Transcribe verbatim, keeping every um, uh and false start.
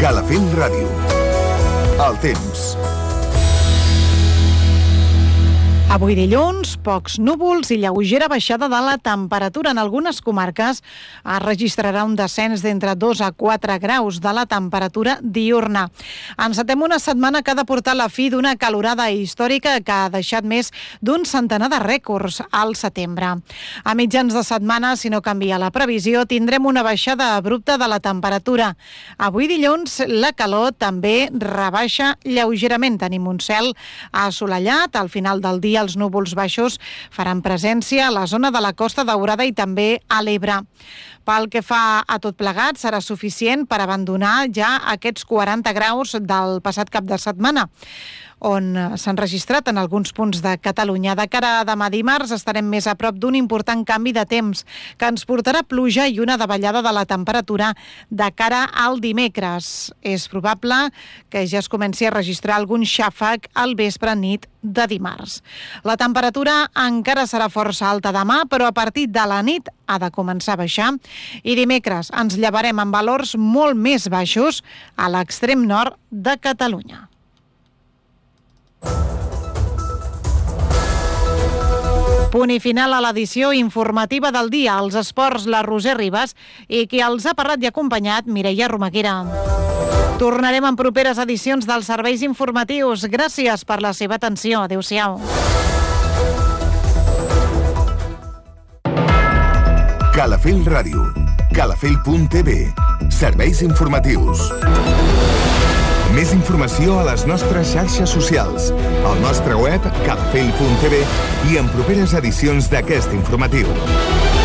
Calafell Ràdio. El temps. Avui dilluns, pocs núvols i lleugera baixada de la temperatura. En algunes comarques es registrarà un descens d'entre dos a quatre graus de la temperatura diurna. Encetem una setmana que ha de portar la fi d'una calorada històrica que ha deixat més d'un centenar de rècords al setembre. A mitjans de setmana, si no canvia la previsió, tindrem una baixada abrupta de la temperatura. Avui dilluns, la calor també rebaixa lleugerament. Tenim un cel assolellat. Al final del dia els núvols baixos faran presència a la zona de la Costa Daurada i també a l'Ebre. Pel que fa a tot plegat, serà suficient per abandonar ja aquests quaranta graus del passat cap de setmana, on s'han registrat en alguns punts de Catalunya. De cara a demà dimarts estarem més a prop d'un important canvi de temps que ens portarà pluja i una davallada de la temperatura de cara al dimecres. És probable que ja es comenci a registrar algun xàfec al vespre nit de dimarts. La temperatura encara serà força alta demà, però a partir de la nit ha de començar a baixar i dimecres ens llevarem amb valors molt més baixos a l'extrem nord de Catalunya. Punt i final a l'edició informativa del dia. Els esports, la Roser Ribas, i qui els ha parlat i acompanyat, Mireia Romaguera. Tornarem en properes edicions dels serveis informatius. Gràcies per la seva atenció. Adéu-siau. Calafell Ràdio. Calafell punt t v. Serveis informatius. Més informació a les nostres xarxes socials, al nostre web calafell punt t v i en properes edicions d'aquest informatiu.